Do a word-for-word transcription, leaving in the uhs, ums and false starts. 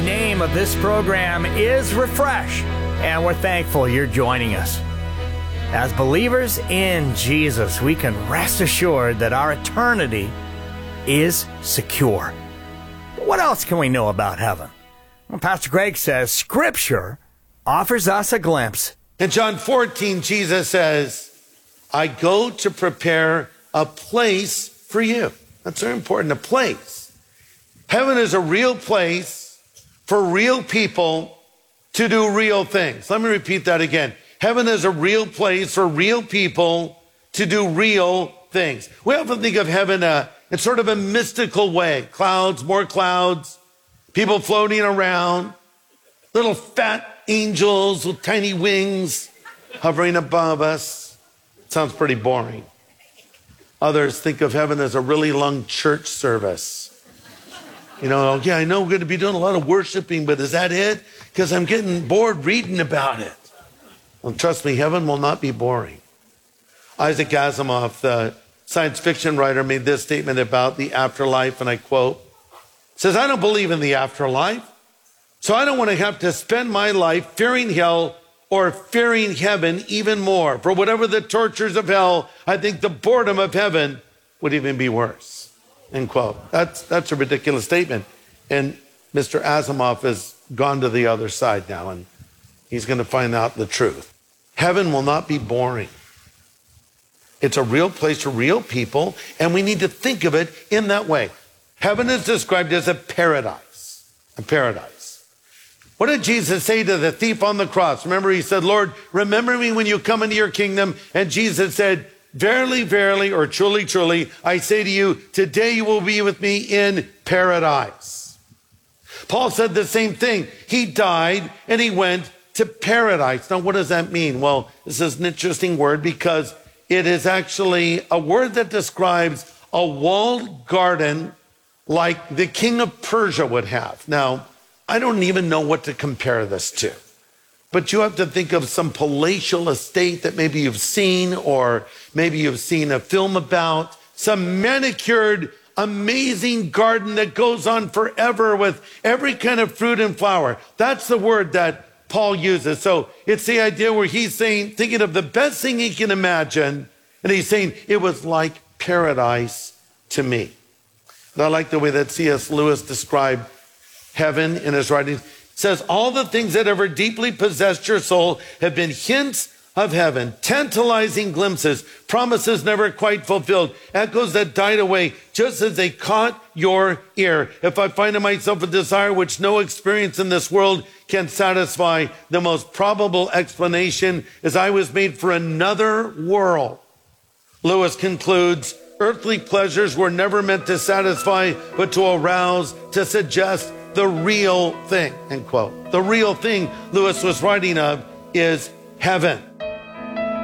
name of this program is Refresh, and we're thankful you're joining us. As believers in Jesus, we can rest assured that our eternity is secure. But what else can we know about heaven? Well, Pastor Greg says Scripture offers us a glimpse. In John fourteen, Jesus says, I go to prepare a place for you. That's very important, a place. Heaven is a real place for real people to do real things. Let me repeat that again. Heaven is a real place for real people to do real things. We often think of heaven uh, in sort of a mystical way. Clouds, more clouds, people floating around, little fat angels with tiny wings hovering above us. Sounds pretty boring. Others think of heaven as a really long church service. You know, yeah, I know we're going to be doing a lot of worshiping, but is that it? Because I'm getting bored reading about it. Well, trust me, heaven will not be boring. Isaac Asimov, the science fiction writer, made this statement about the afterlife, and I quote, says, I don't believe in the afterlife, so I don't want to have to spend my life fearing hell or fearing heaven even more. For whatever the tortures of hell, I think the boredom of heaven would even be worse. End quote. That's, that's a ridiculous statement. And Mister Asimov has gone to the other side now, and he's going to find out the truth. Heaven will not be boring. It's a real place for real people, and we need to think of it in that way. Heaven is described as a paradise, a paradise. What did Jesus say to the thief on the cross? Remember, he said, Lord, remember me when you come into your kingdom. And Jesus said, verily, verily, or truly, truly, I say to you, today you will be with me in paradise. Paul said the same thing. He died and he went to paradise. Now, what does that mean? Well, this is an interesting word because it is actually a word that describes a walled garden like the king of Persia would have. Now, I don't even know what to compare this to, but you have to think of some palatial estate that maybe you've seen, or maybe you've seen a film about, some manicured, amazing garden that goes on forever with every kind of fruit and flower. That's the word that Paul uses. So it's the idea where he's saying, thinking of the best thing he can imagine, and he's saying it was like paradise to me. And I like the way that C S Lewis described heaven in his writings. It says, all the things that ever deeply possessed your soul have been hints of heaven, tantalizing glimpses, promises never quite fulfilled, echoes that died away just as they caught your ear. If I find in myself a desire which no experience in this world can satisfy, the most probable explanation is I was made for another world. Lewis concludes, earthly pleasures were never meant to satisfy, but to arouse, to suggest the real thing, end quote. The real thing Lewis was writing of is heaven.